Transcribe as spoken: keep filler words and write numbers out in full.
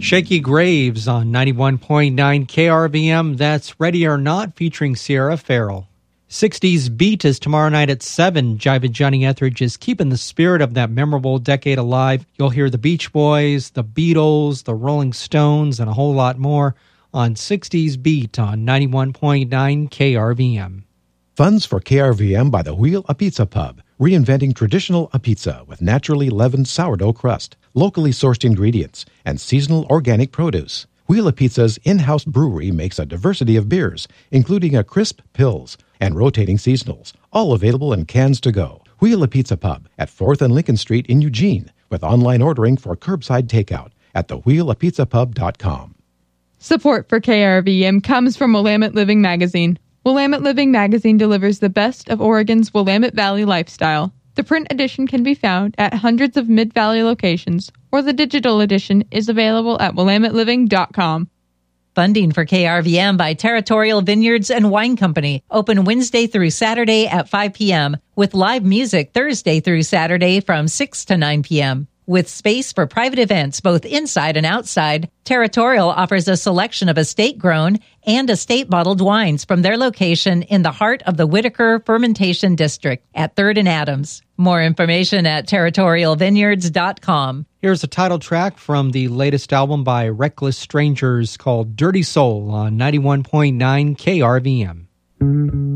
Shaky Graves on ninety-one point nine K R V M. That's Ready or Not featuring Sierra Farrell. sixties Beat is tomorrow night at seven. Jive and Johnny Etheridge is keeping the spirit of that memorable decade alive. You'll hear the Beach Boys, the Beatles, the Rolling Stones, and a whole lot more on sixties Beat on ninety-one point nine K R V M. Funds for K R V M by the Wheel a Pizza Pub, reinventing traditional a pizza with naturally leavened sourdough crust, locally sourced ingredients, and seasonal organic produce. Wheel a Pizza's in-house brewery makes a diversity of beers, including a crisp Pils and rotating seasonals, all available in cans to go. Wheel a Pizza Pub at fourth and Lincoln Street in Eugene, with online ordering for curbside takeout at the wheel a pizza pub dot com. Support for K R V M comes from Willamette Living Magazine. Willamette Living Magazine delivers the best of Oregon's Willamette Valley lifestyle. The print edition can be found at hundreds of Mid-Valley locations, or the digital edition is available at willamette living dot com. Funding for K R V M by Territorial Vineyards and Wine Company. Open Wednesday through Saturday at five p.m. with live music Thursday through Saturday from six to nine p.m. With space for private events both inside and outside, Territorial offers a selection of estate-grown and estate-bottled wines from their location in the heart of the Whitaker Fermentation District at third and Adams. More information at territorial vineyards dot com. Here's a title track from the latest album by Reckless Strangers called Dirty Soul on ninety-one point nine K R V M.